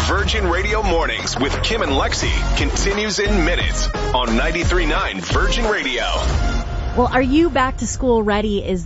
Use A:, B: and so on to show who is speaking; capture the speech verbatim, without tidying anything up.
A: Virgin Radio Mornings with Kim and Lexi continues in minutes on ninety-three point nine Virgin Radio.
B: Well, are you back to school ready is